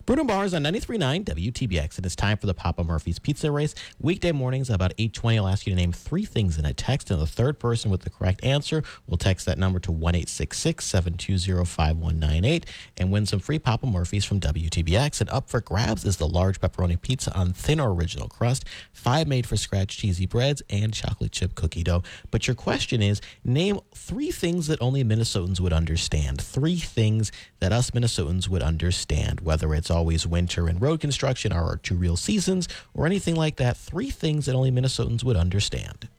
Bruno Mars on 93.9 WTBX. It is time for the Papa Murphy's Pizza Race. Weekday mornings about 8:20. I'll ask you to name three things in a text, and the third person with the correct answer will text that number to 1-866-720-5198 and win some free Papa Murphy's from WTBX. And up for grabs is the large pepperoni pizza on thin or original crust, 5 made-for-scratch cheesy breads, and chocolate chip cookie dough. But your question is, name three things that only Minnesotans would understand. Three things that us Minnesotans would understand, whether it's always winter and road construction or our 2 real seasons or anything like that. Three things that only Minnesotans would understand.